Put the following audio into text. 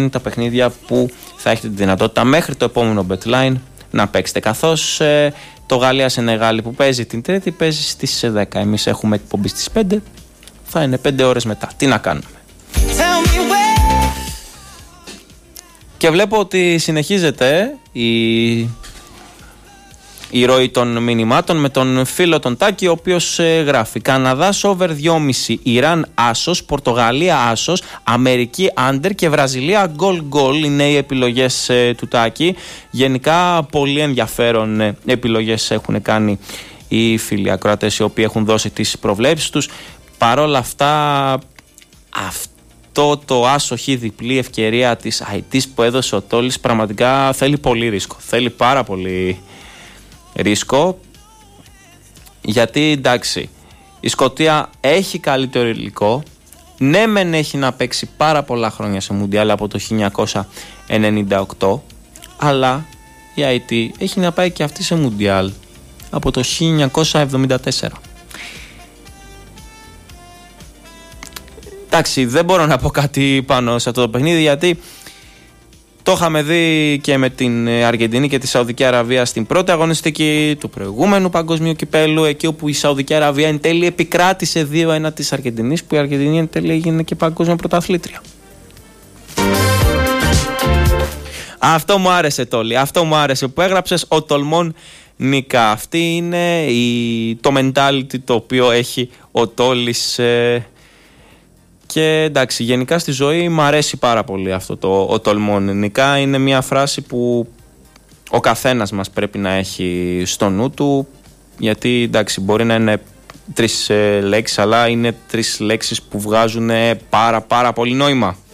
είναι τα παιχνίδια που θα έχετε τη δυνατότητα μέχρι το επόμενο BetLine να παίξετε. Καθώς το Γαλλία-Σενεγάλη που παίζει την Τρίτη παίζει στις 10. Εμείς έχουμε εκπομπή στις 5. Θα είναι 5 ώρες μετά. Τι να κάνουμε. Και βλέπω ότι συνεχίζεται η ροή των μηνυμάτων με τον φίλο τον Τάκη, ο οποίος γράφει: Καναδάς over 2,5, Ιράν άσος, Πορτογαλία άσος, Αμερική άντερ και Βραζιλία γκολ. Είναι οι επιλογές του Τάκη. Γενικά πολύ ενδιαφέρον επιλογές έχουν κάνει οι φίλοι ακροατές οι οποίοι έχουν δώσει τις προβλέψεις τους. Παρόλα αυτά, αυτό το άσοχη διπλή ευκαιρία της Αιτής που έδωσε ο Τόλης πραγματικά θέλει πολύ ρίσκο. Θέλει πάρα πολύ ρίσκο, γιατί εντάξει, η Σκωτία έχει καλύτερο υλικό. Ναι, μεν έχει να παίξει πάρα πολλά χρόνια σε Μουντιάλ από το 1998, αλλά η Αιτή έχει να πάει και αυτή σε Μουντιάλ από το 1974. Εντάξει, δεν μπορώ να πω κάτι πάνω σε αυτό το παιχνίδι, γιατί το είχαμε δει και με την Αργεντινή και τη Σαουδική Αραβία στην πρώτη αγωνιστική του προηγούμενου παγκοσμίου κυπέλου, εκεί όπου η Σαουδική Αραβία εν τέλει επικράτησε 2-1 της Αργεντινής, που η Αργεντινή εν τέλει έγινε και παγκόσμια πρωταθλήτρια. Αυτό μου άρεσε, Τόλι, αυτό μου άρεσε που έγραψες, ο τολμών νικά. Αυτή είναι το mentality το οποίο έχει ο Τόλης. Και εντάξει, γενικά στη ζωή μου αρέσει πάρα πολύ αυτό ο τολμών νικά. Είναι μια φράση που ο καθένας μας πρέπει να έχει στο νου του, γιατί εντάξει, μπορεί να είναι 3 λέξεις, αλλά είναι 3 λέξεις που βγάζουν πάρα πολύ νόημα.